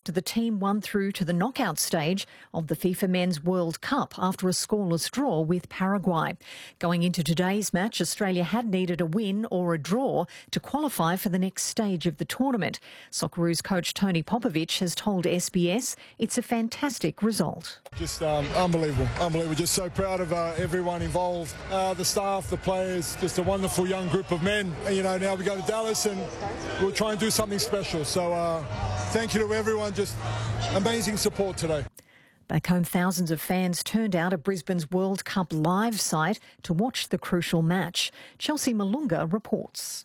the team won through to the knockout stage of the FIFA Men's World Cup after a scoreless draw with Paraguay. Going into today's match, Australia had needed a win or a draw to qualify for the next stage of the tournament. Socceroos coach Tony Popovic has told SBS it's a fantastic result. Just unbelievable. Just so proud of everyone involved, the staff, the players, just a wonderful young group of men. Now we go to Dallas and we'll try and do something special. So thank you to everyone, just amazing support today. Back home, thousands of fans turned out at Brisbane's World Cup live site to watch the crucial match. Chelsea Malunga reports.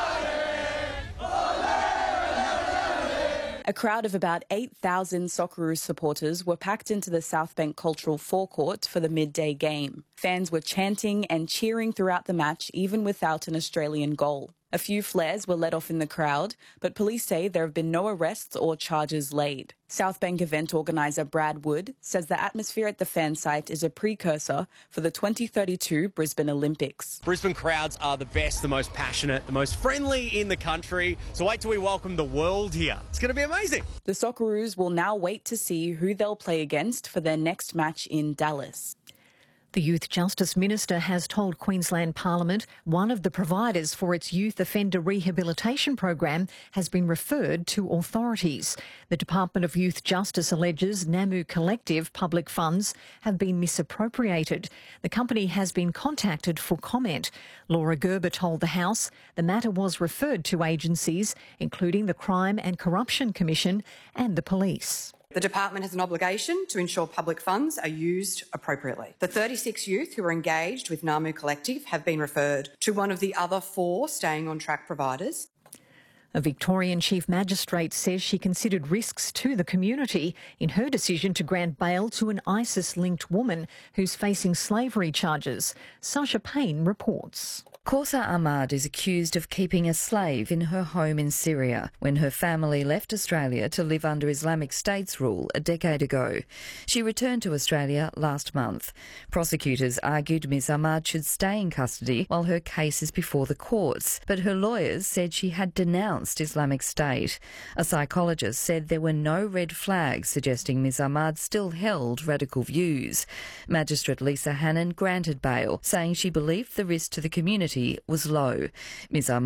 A crowd of about 8,000 Socceroos supporters were packed into the Southbank Cultural Forecourt for the midday game. Fans were chanting and cheering throughout the match, even without an Australian goal. A few flares were let off in the crowd, but police say there have been no arrests or charges laid. Southbank event organiser Brad Wood says the atmosphere at the fan site is a precursor for the 2032 Brisbane Olympics. Brisbane crowds are the best, the most passionate, the most friendly in the country. So wait till we welcome the world here. It's going to be amazing. The Socceroos will now wait to see who they'll play against for their next match in Dallas. The Youth Justice Minister has told Queensland Parliament one of the providers for its youth offender rehabilitation program has been referred to authorities. The Department of Youth Justice alleges Namu Collective public funds have been misappropriated. The company has been contacted for comment. Laura Gerber told the House the matter was referred to agencies, including the Crime and Corruption Commission and the police. The department has an obligation to ensure public funds are used appropriately. The 36 youth who are engaged with Namu Collective have been referred to one of the other 4 staying on track providers. A Victorian Chief Magistrate says she considered risks to the community in her decision to grant bail to an ISIS-linked woman who's facing slavery charges. Sasha Payne reports. Kausa Ahmad is accused of keeping a slave in her home in Syria when her family left Australia to live under Islamic State's rule a decade ago. She returned to Australia last month. Prosecutors argued Ms Ahmad should stay in custody while her case is before the courts, but her lawyers said she had denounced Islamic State. A psychologist said there were no red flags suggesting Ms Ahmad still held radical views. Magistrate Lisa Hannon granted bail, saying she believed the risk to the community was low. Ms Ahmad